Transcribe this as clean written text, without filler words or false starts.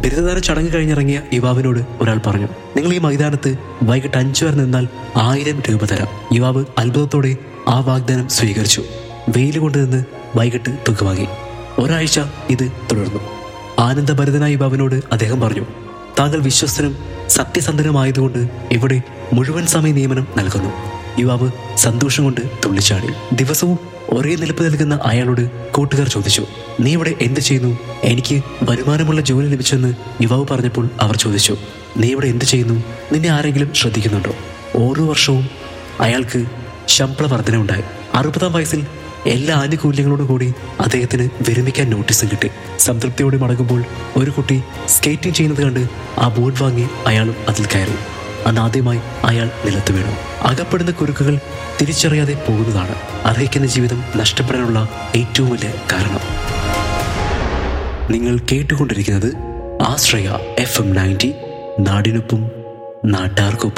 ബിരുദദാന ചടങ്ങ് കഴിഞ്ഞിറങ്ങിയ യുവാവിനോട് ഒരാൾ പറഞ്ഞു, നിങ്ങൾ ഈ മൈതാനത്ത് വൈകിട്ട് 5 വരെ നിന്നാൽ 1000 രൂപ തരാം. യുവാവ് അത്ഭുതത്തോടെ ആ വാഗ്ദാനം സ്വീകരിച്ചു. വെയിൽ കൊണ്ടുനിന്ന് വൈകിട്ട് തുക വാങ്ങി. ഒരാഴ്ച ഇത് തുടർന്നു. ആനന്ദഭരിതനായ യുവാവിനോട് അദ്ദേഹം പറഞ്ഞു, താങ്കൾ വിശ്വസ്തനും സത്യസന്ധനുമായതുകൊണ്ട് ഇവിടെ മുഴുവൻ സമയ നിയമനം നൽകുന്നു. യുവാവ് സന്തോഷം കൊണ്ട് തുള്ളിച്ചാടി. ദിവസവും ഒരേ നിലപ്പ് നൽകുന്ന അയാളോട് കൂട്ടുകാർ ചോദിച്ചു, നീ ഇവിടെ എന്ത് ചെയ്യുന്നു? എനിക്ക് വരുമാനമുള്ള ജോലി ലഭിച്ചെന്ന് യുവാവ് പറഞ്ഞപ്പോൾ അവർ ചോദിച്ചു, നീ ഇവിടെ എന്ത് ചെയ്യുന്നു? നിന്നെ ആരെങ്കിലും ശ്രദ്ധിക്കുന്നുണ്ടോ? ഓരോ വർഷവും അയാൾക്ക് ശമ്പള വർധനയുണ്ടായി. 60-ാം വയസ്സിൽ എല്ലാ ആനുകൂല്യങ്ങളോടും കൂടി അദ്ദേഹത്തിന് വിരമിക്കാൻ നോട്ടീസും കിട്ടി. സംതൃപ്തിയോടെ മടങ്ങുമ്പോൾ ഒരു കുട്ടി സ്കേറ്റിംഗ് ചെയ്യുന്നത് കണ്ട് ആ ബോർഡ് വാങ്ങി അയാളും അതിൽ കയറി. അന്നാദ്യമായി അയാൾ നിലത്ത് വീണു. അകപ്പെടുന്ന കുരുക്കുകൾ തിരിച്ചറിയാതെ പോകുന്നതാണ് അർഹിക്കുന്ന ജീവിതം നഷ്ടപ്പെടാനുള്ള ഏറ്റവും വലിയ കാരണം. നിങ്ങൾ കേട്ടുകൊണ്ടിരിക്കുന്നത് ആശ്രയ FM 90, നാടിനൊപ്പം നാട്ടാർക്കൊപ്പം.